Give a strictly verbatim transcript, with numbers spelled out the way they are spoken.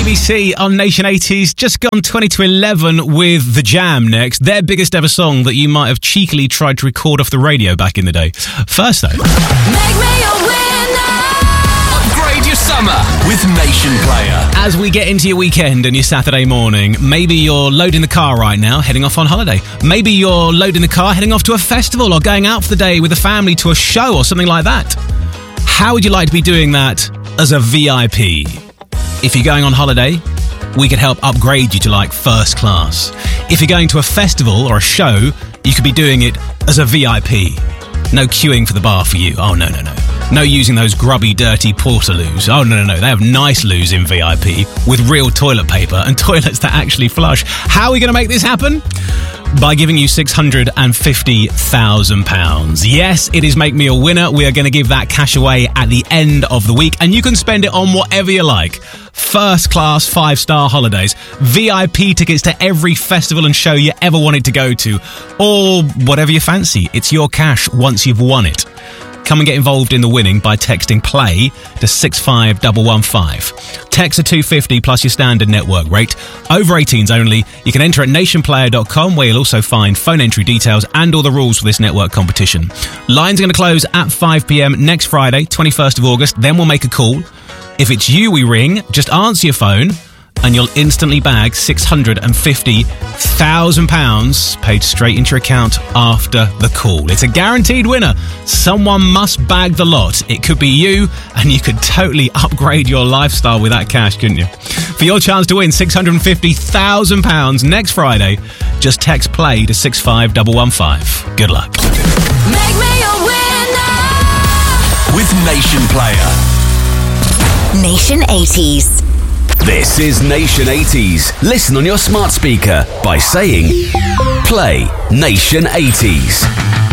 B C on Nation eighties. Just gone twenty to eleven with The Jam next. Their biggest ever song that you might have cheekily tried to record off the radio back in the day. First, though. Make me a winner. Upgrade your summer with Nation Player. As we get into your weekend and your Saturday morning, maybe you're loading the car right now, heading off on holiday. Maybe you're loading the car, heading off to a festival or going out for the day with the family to a show or something like that. How would you like to be doing that as a V I P? If you're going on holiday, we could help upgrade you to like first class. If you're going to a festival or a show, you could be doing it as a V I P. No queuing for the bar for you. Oh, no, no, no. No using those grubby, dirty portaloos. Oh, no, no, no. They have nice loos in V I P with real toilet paper and toilets that actually flush. How are we going to make this happen? By giving you six hundred fifty thousand pounds. Yes, it is Make Me a Winner. We are going to give that cash away at the end of the week, and you can spend it on whatever you like. First class, five-star holidays, V I P tickets to every festival and show you ever wanted to go to, or whatever you fancy. It's your cash once you've won it. Come and get involved in the winning by texting PLAY to six five one one five. Text are two pounds fifty plus your standard network rate. Over eighteens only. You can enter at nation player dot com, where you'll also find phone entry details and all the rules for this network competition. Lines are going to close at five p.m. next Friday, twenty-first of August. Then we'll make a call. If it's you we ring, just answer your phone and you'll instantly bag six hundred fifty thousand pounds paid straight into your account after the call. It's a guaranteed winner. Someone must bag the lot. It could be you, and you could totally upgrade your lifestyle with that cash, couldn't you? For your chance to win six hundred fifty thousand pounds next Friday, just text PLAY to six five one one five. Good luck. Make me a winner. With Nation Player. Nation eighties. This is Nation eighties. Listen on your smart speaker by saying Play Nation eighties.